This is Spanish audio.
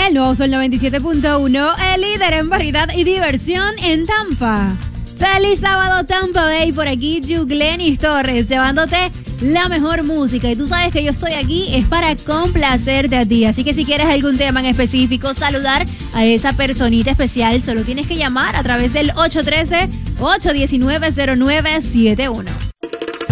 El nuevo Sol 97.1, el líder en variedad y diversión en Tampa. Feliz sábado, Tampa Bay. Por aquí, Yuglenis Torres, llevándote la mejor música. Y tú sabes que yo estoy aquí es para complacerte a ti. Así que si quieres algún tema en específico, saludar a esa personita especial, solo tienes que llamar a través del 813-819-0971.